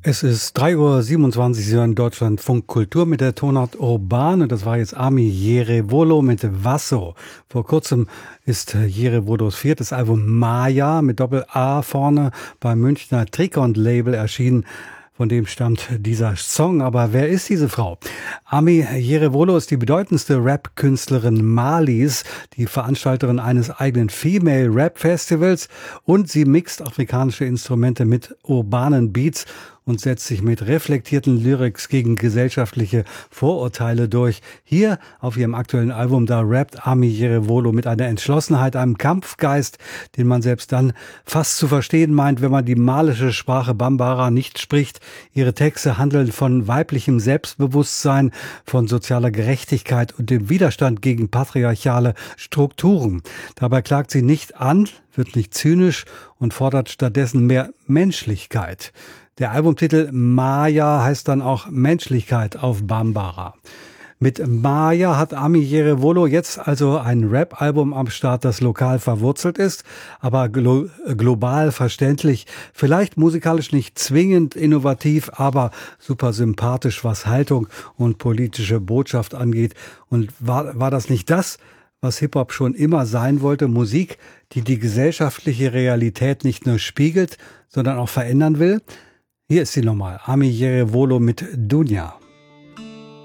Es ist 3:27 Uhr, Sie hören Deutschlandfunk Kultur mit der Tonart Urban und das war jetzt Ami Jerevolo mit Vaso. Vor kurzem ist Jerevolos viertes Album Maya mit Doppel-A vorne beim Münchner Trikont-Label erschienen. Von dem stammt dieser Song. Aber wer ist diese Frau? Ami Jerevolo ist die bedeutendste Rap-Künstlerin Malis, die Veranstalterin eines eigenen Female Rap Festivals und sie mixt afrikanische Instrumente mit urbanen Beats und setzt sich mit reflektierten Lyrics gegen gesellschaftliche Vorurteile durch. Hier auf ihrem aktuellen Album, da rappt Ami Jerevolo mit einer Entschlossenheit, einem Kampfgeist, den man selbst dann fast zu verstehen meint, wenn man die malische Sprache Bambara nicht spricht. Ihre Texte handeln von weiblichem Selbstbewusstsein, von sozialer Gerechtigkeit und dem Widerstand gegen patriarchale Strukturen. Dabei klagt sie nicht an, wird nicht zynisch und fordert stattdessen mehr Menschlichkeit. Der Albumtitel Maya heißt dann auch Menschlichkeit auf Bambara. Mit Maya hat Ami Jerevolo jetzt also ein Rap-Album am Start, das lokal verwurzelt ist, aber global verständlich. Vielleicht musikalisch nicht zwingend innovativ, aber super sympathisch, was Haltung und politische Botschaft angeht. Und war das nicht das, was Hip-Hop schon immer sein wollte? Musik, die die gesellschaftliche Realität nicht nur spiegelt, sondern auch verändern will? Hier ist sie nochmal, Ami Jerevolo mit Dunja.